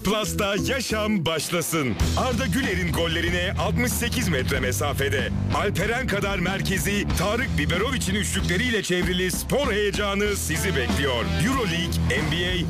Plus'ta yaşam başlasın. Arda Güler'in gollerine 68 metre mesafede. Alperen kadar merkezi, Tarık Biberovic'in üçlükleriyle çevrili spor heyecanı sizi bekliyor. Euroleague, NBA,